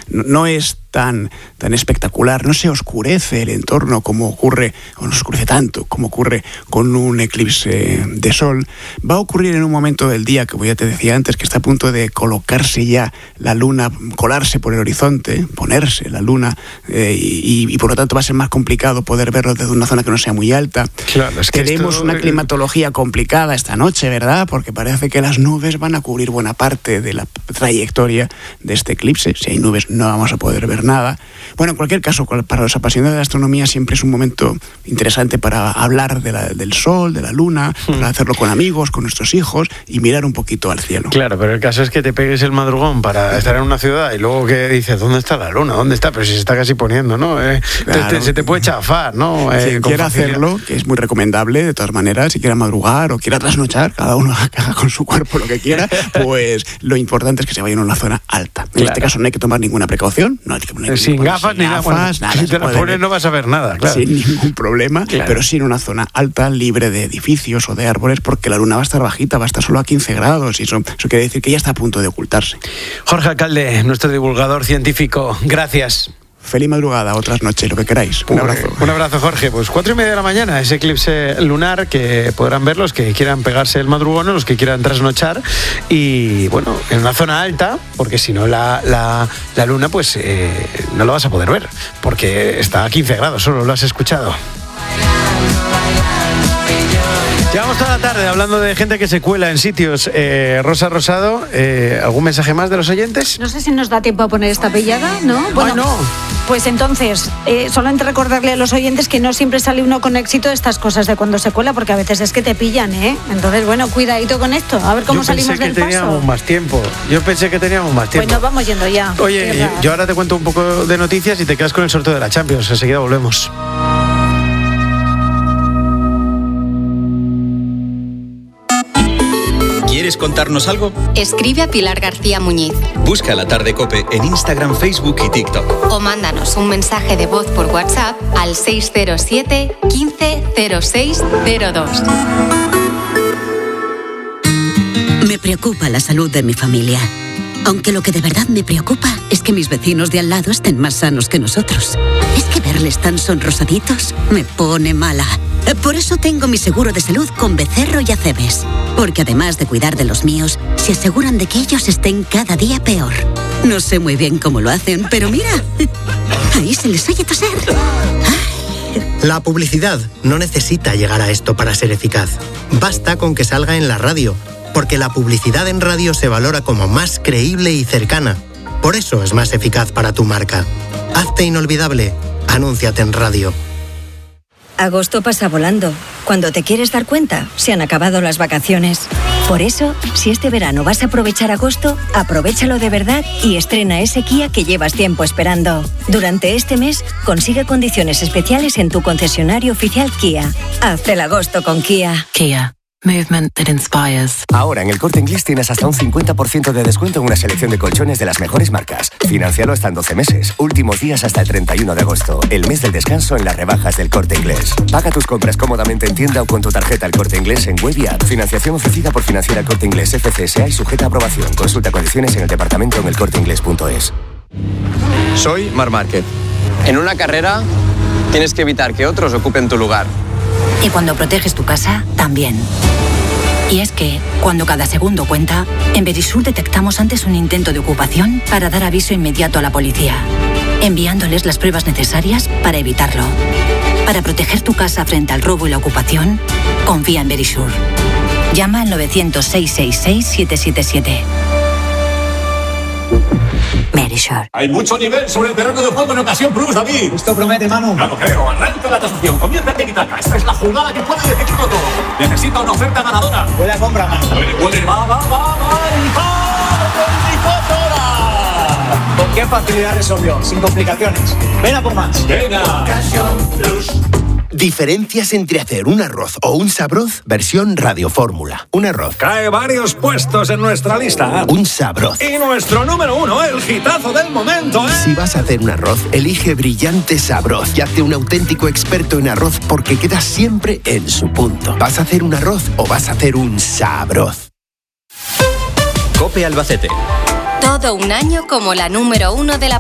no es tan espectacular, no se oscurece el entorno como ocurre, o no se oscurece tanto como ocurre con un eclipse de sol. Va a ocurrir en un momento del día, como ya te decía antes, que está a punto de colocarse ya la luna, colarse por el horizonte, ponerse la luna, y por lo tanto va a ser más complicado poder verlo desde una zona que no sea muy alta. Claro, es que tenemos una climatología complicada esta noche, ¿verdad? Porque parece que las nubes van a cubrir buena parte de la trayectoria de este eclipse. Si hay nubes no vamos a poder ver nada. Bueno, en cualquier caso, para los apasionados de la astronomía siempre es un momento interesante para hablar del sol, de la luna, para hacerlo con amigos, con nuestros hijos y mirar un poquito al cielo. Claro, pero el caso es que te pegues el madrugón para estar en una ciudad y luego que dices, ¿dónde está la luna? ¿Dónde está? Pero si se está casi poniendo, ¿no? Claro. Se te puede chafar, ¿no? Quien quiera hacerlo, que es muy recomendable, de todas maneras, si quiera madrugar o quiera trasnochar, cada uno haga con su cuerpo lo que quiera, pues lo importante es que se vayan a una zona alta. En este caso no hay que tomar ninguna precaución, no hay que poner sin gafas ni nada. Bueno, nada. Si te las pones no vas a ver nada, claro. Sin ningún problema, pero sí en una zona alta, libre de edificios o de árboles, porque la luna va a estar bajita, va a estar solo a 15 grados y eso quiere decir que ya está a punto de ocultarse. Jorge Alcalde, nuestro divulgador científico, gracias. Feliz madrugada, otras noches, lo que queráis. Un abrazo. Un abrazo, Jorge. Pues 4:30 de la mañana, ese eclipse lunar que podrán ver los que quieran pegarse el madrugón o los que quieran trasnochar. Y bueno, en una zona alta, porque si no la luna, pues no lo vas a poder ver, porque está a 15 grados, solo lo has escuchado. Llevamos toda la tarde hablando de gente que se cuela en sitios. Rosa Rosado, ¿algún mensaje más de los oyentes? No sé si nos da tiempo a poner esta pillada, ¿no? Bueno, no. Pues entonces, solamente recordarle a los oyentes que no siempre sale uno con éxito de estas cosas de cuando se cuela, porque a veces es que te pillan, ¿eh? Entonces, bueno, cuidadito con esto, a ver cómo salimos del paso. Yo pensé que teníamos más tiempo. Pues nos vamos yendo ya. Oye, yo ahora te cuento un poco de noticias y te quedas con el sorteo de la Champions. Enseguida volvemos. ¿Quieres contarnos algo? Escribe a Pilar García Muñiz. Busca La Tarde COPE en Instagram, Facebook y TikTok. O mándanos un mensaje de voz por WhatsApp al 607 15 06 02. Me preocupa la salud de mi familia. Aunque lo que de verdad me preocupa es que mis vecinos de al lado estén más sanos que nosotros. Es que verles tan sonrosaditos me pone mala. Por eso tengo mi seguro de salud con Becerro y Acebes. Porque además de cuidar de los míos, se aseguran de que ellos estén cada día peor. No sé muy bien cómo lo hacen, pero mira, ahí se les oye toser. La publicidad no necesita llegar a esto para ser eficaz. Basta con que salga en la radio, porque la publicidad en radio se valora como más creíble y cercana. Por eso es más eficaz para tu marca. Hazte inolvidable. Anúnciate en radio. Agosto pasa volando. Cuando te quieres dar cuenta, se han acabado las vacaciones. Por eso, si este verano vas a aprovechar agosto, aprovéchalo de verdad y estrena ese Kia que llevas tiempo esperando. Durante este mes, consigue condiciones especiales en tu concesionario oficial Kia. Haz el agosto con Kia. Kia. Movement that inspires. Ahora en El Corte Inglés tienes hasta un 50% de descuento en una selección de colchones de las mejores marcas. Financialo hasta en 12 meses. Últimos días hasta el 31 de agosto. El mes del descanso en las rebajas del Corte Inglés. Paga tus compras cómodamente en tienda o con tu tarjeta El Corte Inglés en web y app. Financiación ofrecida por Financiera El Corte Inglés FCSA y sujeta a aprobación. Consulta condiciones en el departamento en elcorteinglés.es. Soy Marc Márquez. En una carrera tienes que evitar que otros ocupen tu lugar. Y cuando proteges tu casa, también. Y es que, cuando cada segundo cuenta, en Verisur detectamos antes un intento de ocupación para dar aviso inmediato a la policía, enviándoles las pruebas necesarias para evitarlo. Para proteger tu casa frente al robo y la ocupación, confía en Verisur. Llama al 900-666-777. Verisur. Hay mucho nivel sobre el terreno de juego en ocasión plus, David. Esto promete, Manu. Claro, creo. Arranca la tasación. Comienza el tiki-taka. Esta es la jugada que puede decidirlo todo. Necesita una oferta ganadora. Buena compra, Manu. Puede. Va. ¿Con qué facilidad resolvió? Sin complicaciones. Ven a por más. Venga. Ocasión plus. Diferencias entre hacer un arroz o un sabroz, versión Radio Fórmula. Un arroz. Cae varios puestos en nuestra lista. Un sabroz. Y nuestro número 1, el hitazo del momento, ¿eh? Si vas a hacer un arroz, elige Brillante Sabroz y hazte un auténtico experto en arroz porque quedas siempre en su punto. ¿Vas a hacer un arroz o vas a hacer un sabroz? COPE Albacete. Todo un año como la número 1 de la